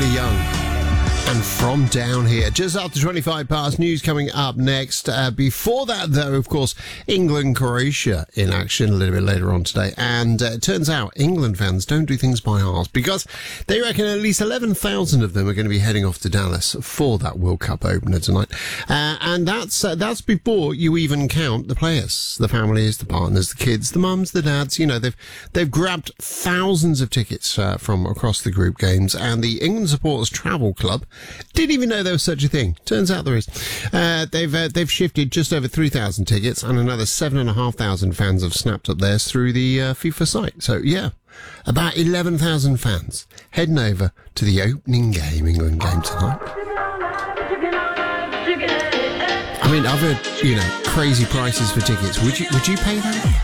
Neil Young. And From Down Here. Just after 25 past, news coming up next. Before that, though, of course, England-Croatia in action a little bit later on today. And it turns out England fans don't do things by halves, because they reckon at least 11,000 of them are going to be heading off to Dallas for that World Cup opener tonight. And that's before you even count the players, the families, the partners, the kids, the mums, the dads. You know, they've grabbed thousands of tickets from across the group games, and the England Supporters Travel Club didn't even know there was such a thing. Turns out there is. They've shifted just over 3,000 tickets, and another 7,500 fans have snapped up theirs through the FIFA site. So yeah, about 11,000 fans heading over to the opening game, England game tonight. I mean, I've heard, crazy prices for tickets. Would you pay that?